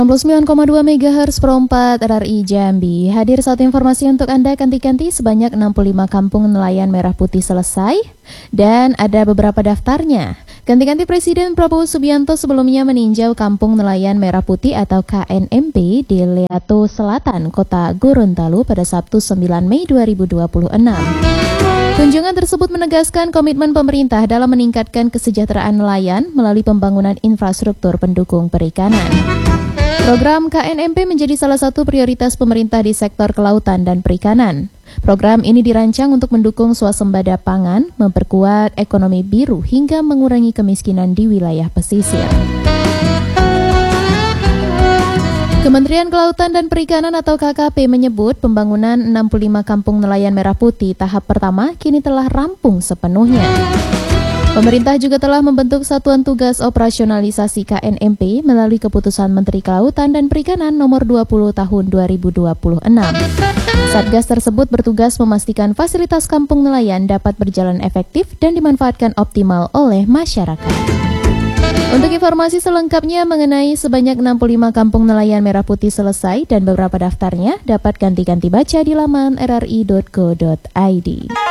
69,2 MHz Pro 4 RRI Jambi. Hadir satu informasi untuk Anda, ganti-ganti sebanyak 65 kampung nelayan merah putih selesai dan ada beberapa daftarnya. Ganti-ganti Presiden Prabowo Subianto sebelumnya meninjau kampung nelayan merah putih atau KNMP di Leato Selatan, Kota Gorontalo pada Sabtu 9 Mei 2026. Kunjungan tersebut menegaskan komitmen pemerintah dalam meningkatkan kesejahteraan nelayan melalui pembangunan infrastruktur pendukung perikanan. Program KNMP menjadi salah satu prioritas pemerintah di sektor kelautan dan perikanan. Program ini dirancang untuk mendukung swasembada pangan, memperkuat ekonomi biru hingga mengurangi kemiskinan di wilayah pesisir. Kementerian Kelautan dan Perikanan atau KKP menyebut pembangunan 65 kampung nelayan merah putih tahap pertama kini telah rampung sepenuhnya. Pemerintah juga telah membentuk Satuan Tugas Operasionalisasi KNMP melalui Keputusan Menteri Kelautan dan Perikanan Nomor 20 Tahun 2026. Satgas tersebut bertugas memastikan fasilitas kampung nelayan dapat berjalan efektif dan dimanfaatkan optimal oleh masyarakat. Untuk informasi selengkapnya mengenai sebanyak 65 kampung nelayan merah putih selesai dan beberapa daftarnya dapat ganti-ganti baca di laman rri.co.id.